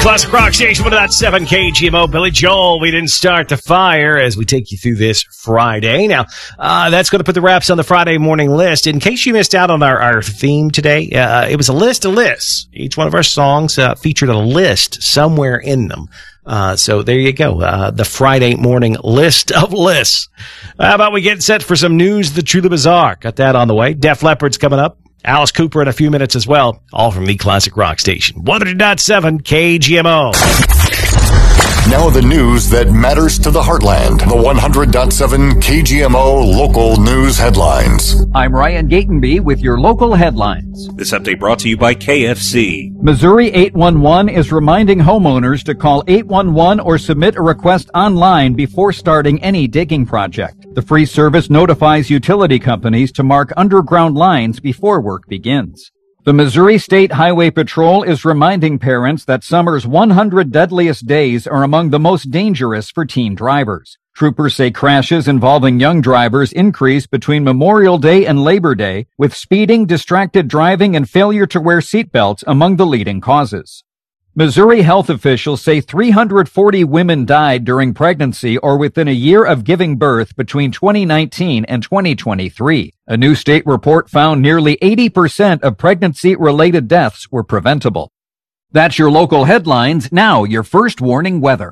Classic Rock Station 107 KGMO. Billy Joel, We Didn't Start the Fire, as we take you through this Friday. Now, that's going to put the wraps on the Friday morning list. In case you missed out on our theme today, it was a list of lists. Each one of our songs featured a list somewhere in them. So there you go. The Friday morning list of lists. How about we get set for some news, the truly bizarre? Got that on the way. Def Leppard's coming up. Alice Cooper in a few minutes as well. All from the Classic Rock Station. 100.7 KGMO. Now the news that matters to the heartland. The 100.7 KGMO local news headlines. I'm Ryan Gatenby with your local headlines. This update brought to you by KFC. Missouri 811 is reminding homeowners to call 811 or submit a request online before starting any digging project. The free service notifies utility companies to mark underground lines before work begins. The Missouri State Highway Patrol is reminding parents that summer's 100 deadliest days are among the most dangerous for teen drivers. Troopers say crashes involving young drivers increase between Memorial Day and Labor Day, with speeding, distracted driving, and failure to wear seatbelts among the leading causes. Missouri health officials say 340 women died during pregnancy or within a year of giving birth between 2019 and 2023. A new state report found nearly 80% of pregnancy-related deaths were preventable. That's your local headlines. Now, your first warning weather.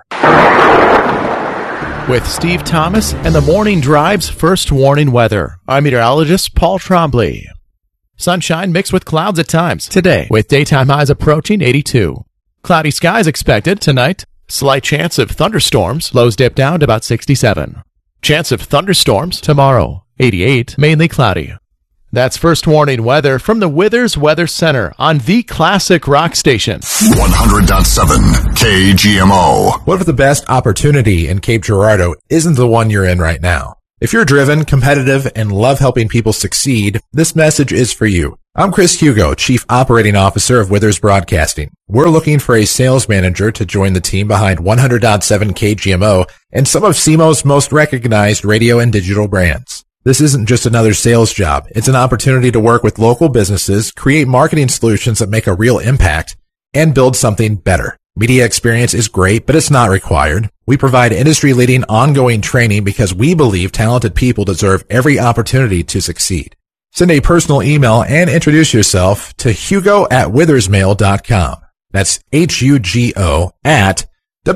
With Steve Thomas and the Morning Drive's first warning weather, I'm meteorologist Paul Trombley. Sunshine mixed with clouds at times today, with daytime highs approaching 82. Cloudy skies expected tonight. Slight chance of thunderstorms. Lows dip down to about 67. Chance of thunderstorms tomorrow. 88. Mainly cloudy. That's first warning weather from the Withers Weather Center on the Classic Rock Station. 100.7 KGMO. What if the best opportunity in Cape Girardeau isn't the one you're in right now? If you're driven, competitive, and love helping people succeed, this message is for you. I'm Chris Hugo, Chief Operating Officer of Withers Broadcasting. We're looking for a sales manager to join the team behind 100.7 KGMO and some of SEMO's most recognized radio and digital brands. This isn't just another sales job. It's an opportunity to work with local businesses, create marketing solutions that make a real impact, and build something better. Media experience is great, but it's not required. We provide industry-leading ongoing training because we believe talented people deserve every opportunity to succeed. Send a personal email and introduce yourself to hugo@withersmail.com. That's HUGO at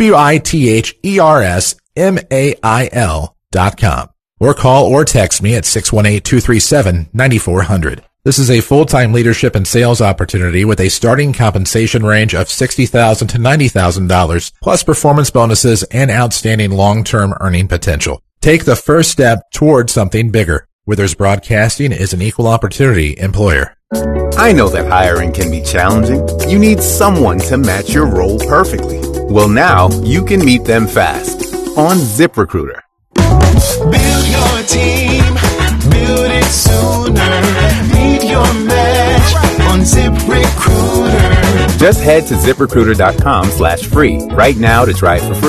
WITHERSMAIL.com. Or call or text me at 618-237-9400. This is a full-time leadership and sales opportunity with a starting compensation range of $60,000 to $90,000, plus performance bonuses and outstanding long-term earning potential. Take the first step toward something bigger. Withers Broadcasting is an equal opportunity employer. I know that hiring can be challenging. You need someone to match your role perfectly. Well, now you can meet them fast on ZipRecruiter. Build your team, build it sooner. Meet your match on ZipRecruiter. Just head to ZipRecruiter.com/free right now to try it for free.